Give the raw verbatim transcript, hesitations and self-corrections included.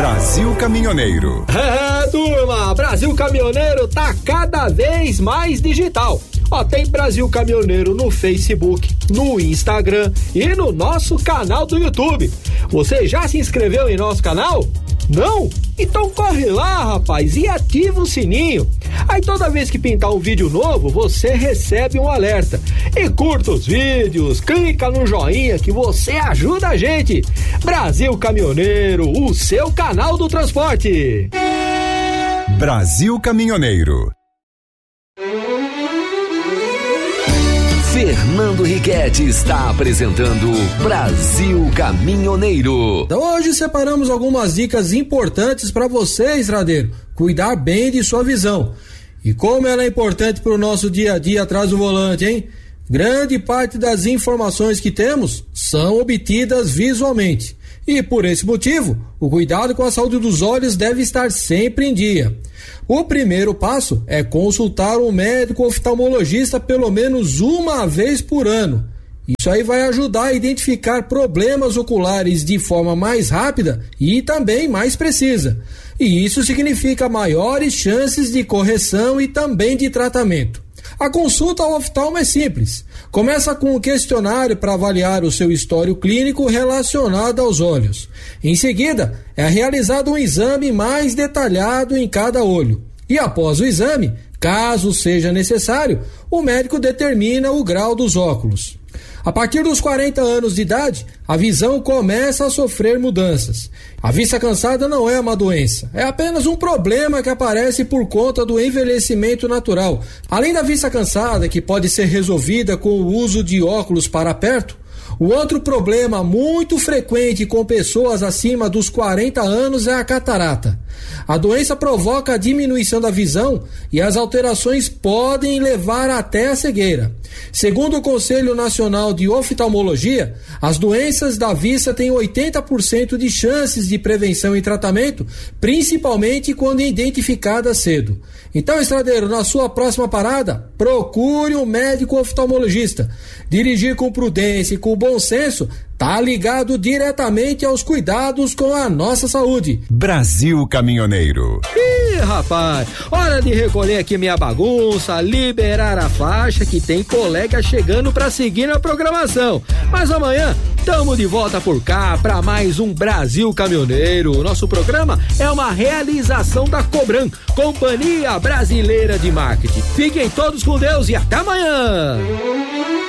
Brasil Caminhoneiro. É, turma, Brasil Caminhoneiro tá cada vez mais digital. Ó, tem Brasil Caminhoneiro no Facebook, no Instagram e no nosso canal do YouTube. Você já se inscreveu em nosso canal? Não? Então corre lá, rapaz, e ativa o sininho. Aí toda vez que pintar um vídeo novo, você recebe um alerta. E curta os vídeos, clica no joinha que você ajuda a gente. Brasil Caminhoneiro, o seu canal do transporte. Brasil Caminhoneiro. Fernando Riquetti está apresentando Brasil Caminhoneiro. Então hoje separamos algumas dicas importantes para você, estradeiro, cuidar bem de sua visão. E como ela é importante para o nosso dia a dia atrás do volante, hein? Grande parte das informações que temos são obtidas visualmente. E por esse motivo, o cuidado com a saúde dos olhos deve estar sempre em dia. O primeiro passo é consultar um médico oftalmologista pelo menos uma vez por ano. Isso aí vai ajudar a identificar problemas oculares de forma mais rápida e também mais precisa. E isso significa maiores chances de correção e também de tratamento. A consulta ao oftalmo é simples. Começa com um questionário para avaliar o seu histórico clínico relacionado aos olhos. Em seguida, é realizado um exame mais detalhado em cada olho. E após o exame, caso seja necessário, o médico determina o grau dos óculos. A partir dos quarenta anos de idade, a visão começa a sofrer mudanças. A vista cansada não é uma doença, é apenas um problema que aparece por conta do envelhecimento natural. Além da vista cansada, que pode ser resolvida com o uso de óculos para perto, o outro problema muito frequente com pessoas acima dos quarenta anos é a catarata. A doença provoca a diminuição da visão e as alterações podem levar até a cegueira. Segundo o Conselho Nacional de Oftalmologia, as doenças da vista têm oitenta por cento de chances de prevenção e tratamento, principalmente quando identificadas cedo. Então, estradeiro, na sua próxima parada, procure um médico oftalmologista. Dirigir com prudência e com bom senso tá ligado diretamente aos cuidados com a nossa saúde. Brasil Caminhoneiro. Ih, rapaz, hora de recolher aqui minha bagunça, liberar a faixa que tem colega chegando pra seguir na programação. Mas amanhã tamo de volta por cá pra mais um Brasil Caminhoneiro. O nosso programa é uma realização da Cobram, Companhia Brasileira de Marketing. Fiquem todos com Deus e até amanhã.